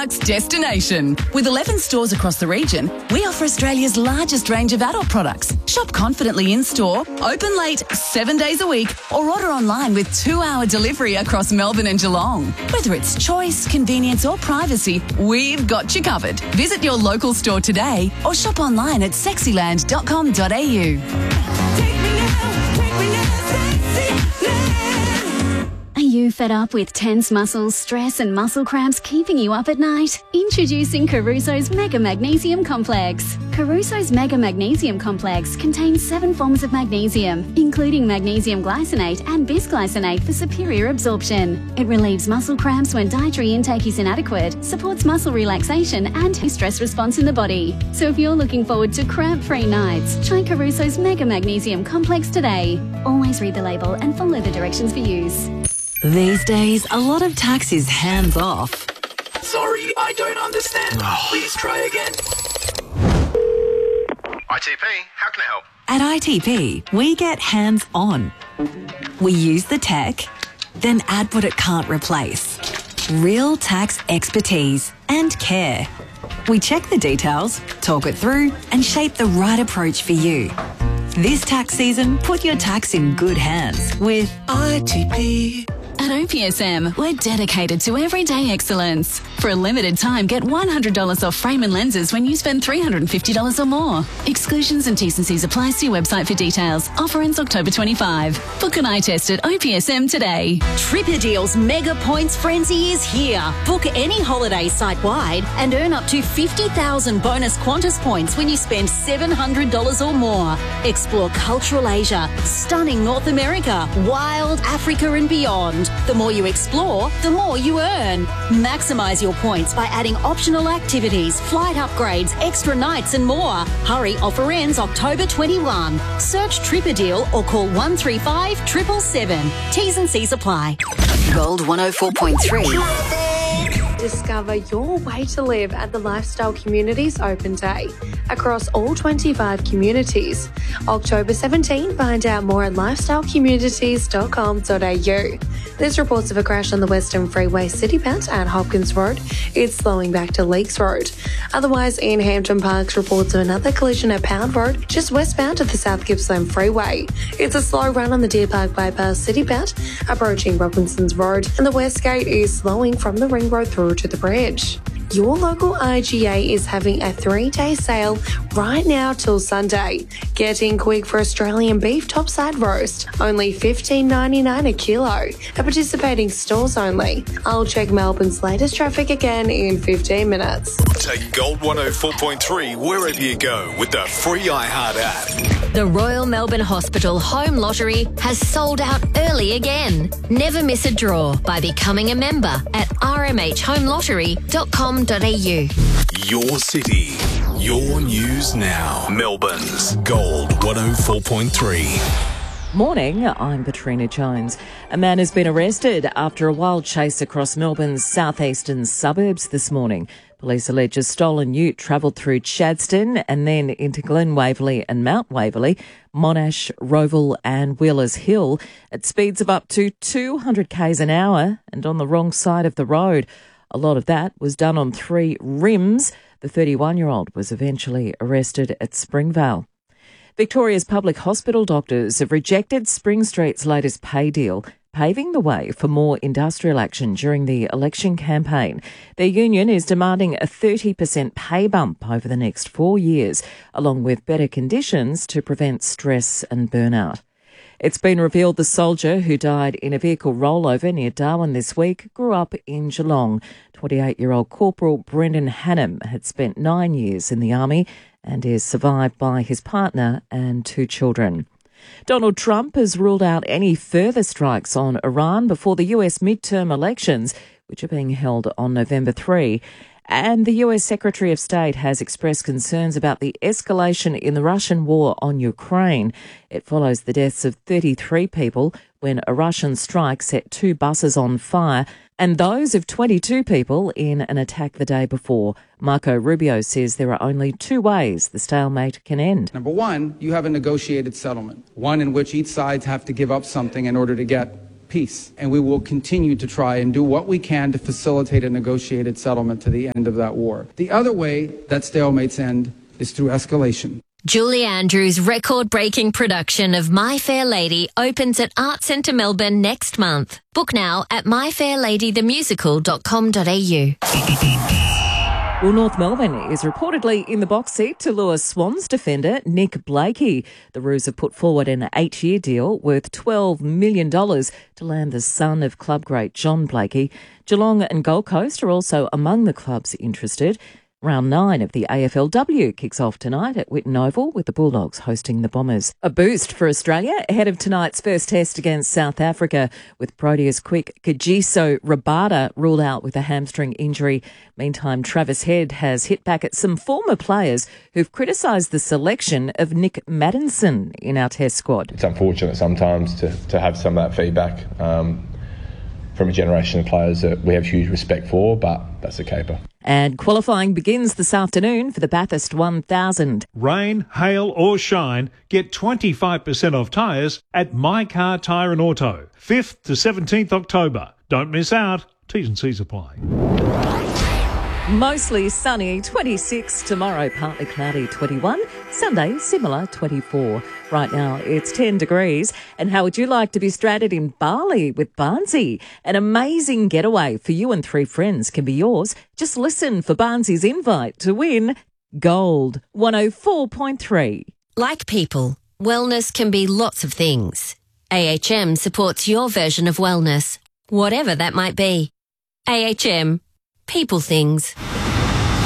products destination. With 11 stores across the region, we offer Australia's largest range of adult products. Shop confidently in-store, open late 7 days a week, or order online with 2-hour delivery across Melbourne and Geelong. Whether it's choice, convenience or privacy, we've got you covered. Visit your local store today or shop online at sexyland.com.au. Are you fed up with tense muscles, stress and muscle cramps keeping you up at night? Introducing Caruso's Mega Magnesium Complex. Caruso's Mega Magnesium Complex contains 7 forms of magnesium, including magnesium glycinate and bisglycinate for superior absorption. It relieves muscle cramps when dietary intake is inadequate, supports muscle relaxation and stress response in the body. So if you're looking forward to cramp-free nights, try Caruso's Mega Magnesium Complex today. Always read the label and follow the directions for use. These days, a lot of tax is hands-off. Sorry, I don't understand. Please try again. ITP, how can I help? At ITP, we get hands-on. We use the tech, then add what it can't replace. Real tax expertise and care. We check the details, talk it through, and shape the right approach for you. This tax season, put your tax in good hands with ITP. At OPSM, we're dedicated to everyday excellence. For a limited time, get $100 off frame and lenses when you spend $350 or more. Exclusions and T's and C's apply. See website for details. Offer ends October 25. Book an eye test at OPSM today. Tripperdeal's Mega Points Frenzy is here. Book any holiday site-wide and earn up to 50,000 bonus Qantas points when you spend $700 or more. Explore cultural Asia, stunning North America, wild Africa and beyond. The more you explore, the more you earn. Maximise your points by adding optional activities, flight upgrades, extra nights and more. Hurry, offer ends October 21. Search Tripperdeal or call 135 777. T's and C's apply. Gold 104.3. Discover your way to live at the Lifestyle Communities Open Day across all 25 communities. October 17, find out more at lifestylecommunities.com.au. There's reports of a crash on the Western Freeway Citybound at Hopkins Road. It's slowing back to Leakes Road. Otherwise, in Hampton Parks, reports of another collision at Pound Road, just westbound of the South Gippsland Freeway. It's a slow run on the Deer Park Bypass Citybound, approaching Robinsons Road, and the West Gate is slowing from the Ring Road through to the bridge. Your local IGA is having a 3-day sale right now till Sunday. Get in quick for Australian beef topside roast, only $15.99 a kilo. At participating stores only. I'll check Melbourne's latest traffic again in 15 minutes. Take Gold 104.3 wherever you go with the free iHeart app. The Royal Melbourne Hospital Home Lottery has sold out early again. Never miss a draw by becoming a member at rmhhomelottery.com.au. Your city, your news now. Melbourne's Gold 104.3. Morning, I'm Katrina Jones. A man has been arrested after a wild chase across Melbourne's southeastern suburbs this morning. Police allege a stolen ute travelled through Chadstone and then into Glen Waverley and Mount Waverley, Monash, Roval and Wheelers Hill at speeds of up to 200 k's an hour and on the wrong side of the road. A lot of that was done on 3 rims. The 31-year-old was eventually arrested at Springvale. Victoria's public hospital doctors have rejected Spring Street's latest pay deal, paving the way for more industrial action during the election campaign. Their union is demanding a 30% pay bump over the next 4 years, along with better conditions to prevent stress and burnout. It's been revealed the soldier who died in a vehicle rollover near Darwin this week grew up in Geelong. 28-year-old Corporal Brendan Hannam had spent 9 years in the Army and is survived by his partner and 2 children. Donald Trump has ruled out any further strikes on Iran before the US midterm elections, which are being held on November 3. And the US Secretary of State has expressed concerns about the escalation in the Russian war on Ukraine. It follows the deaths of 33 people when a Russian strike set 2 buses on fire and those of 22 people in an attack the day before. Marco Rubio says there are only 2 ways the stalemate can end. Number 1, you have a negotiated settlement, one in which each side have to give up something in order to get peace. And we will continue to try and do what we can to facilitate a negotiated settlement to the end of that war. The other way that stalemates end is through escalation. Julie Andrews' record-breaking production of My Fair Lady opens at Art Centre Melbourne next month. Book now at myfairladythemusical.com.au. Well, North Melbourne is reportedly in the box seat to lure Swans defender Nick Blakey. The Roos have put forward an 8-year deal worth $12 million to land the son of club great John Blakey. Geelong and Gold Coast are also among the clubs interested. Round 9 of the AFLW kicks off tonight at Whitten Oval with the Bulldogs hosting the Bombers. A boost for Australia ahead of tonight's first test against South Africa, with Proteas quick Kagiso Rabada ruled out with a hamstring injury. Meantime, Travis Head has hit back at some former players who've criticised the selection of Nick Maddinson in our test squad. It's unfortunate sometimes to have some of that feedback from a generation of players that we have huge respect for, but that's a caper. And qualifying begins this afternoon for the Bathurst 1000. Rain, hail or shine, get 25% off tyres at My Car Tyre and Auto. 5th to 17th October. Don't miss out. T's and C's apply. Mostly sunny, 26 tomorrow, partly cloudy, 21. Sunday, similar, 24. Right now, it's 10 degrees. And how would you like to be stranded in Bali with Barnsey? An amazing getaway for you and 3 friends can be yours. Just listen for Barnsey's invite to win Gold 104.3. Like people, wellness can be lots of things. AHM supports your version of wellness, whatever that might be. AHM. People things.